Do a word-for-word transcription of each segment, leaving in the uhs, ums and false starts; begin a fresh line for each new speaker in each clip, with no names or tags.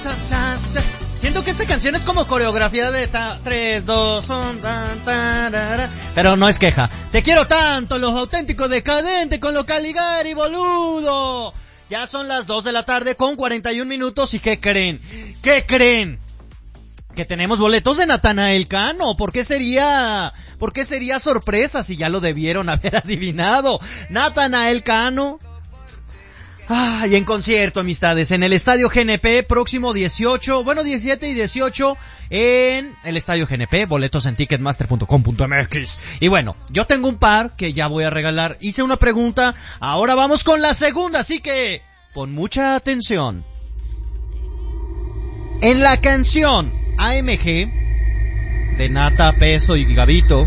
Siento que esta canción es como coreografía de tres, dos, un, tan, tarara. Pero no es queja. Te quiero tanto, los auténticos decadentes con los Caligari, boludo. Ya son las dos de la tarde con cuarenta y un minutos. ¿Y qué creen? ¿Qué creen? Que tenemos boletos de Natanael Cano. ¿Por qué sería, por qué sería sorpresa si ya lo debieron haber adivinado? Natanael Cano. Ah, y en concierto, amistades, en el Estadio G N P, próximo dieciocho, bueno, diecisiete y dieciocho, en el Estadio G N P, boletos en ticketmaster punto com punto m x. Y bueno, yo tengo un par que ya voy a regalar. Hice una pregunta, ahora vamos con la segunda, así que pon mucha atención. En la canción A M G de Nata, Peso y Gabito,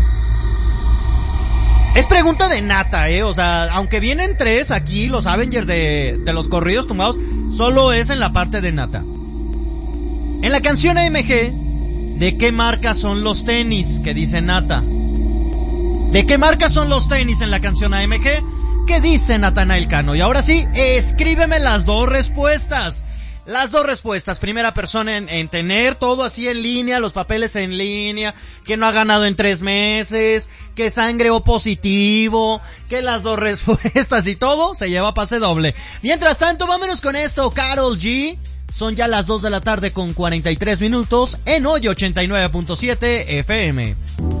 es pregunta de Nata, eh, o sea, aunque vienen tres aquí, los Avengers de, de los corridos tumbados, solo es en la parte de Nata. En la canción A M G, ¿de qué marca son los tenis que dice Nata? ¿De qué marca son los tenis en la canción A M G? ¿Qué dice Natanael Cano? Y ahora sí, escríbeme las dos respuestas. Las dos respuestas, primera persona en, en tener todo así en línea, los papeles en línea, que no ha ganado en tres meses, que sangre O positivo, que las dos respuestas y todo, se lleva pase doble. Mientras tanto, vámonos con esto, Karol G. Son ya las dos de la tarde con cuarenta y tres minutos en Hoy ochenta y nueve punto siete F M.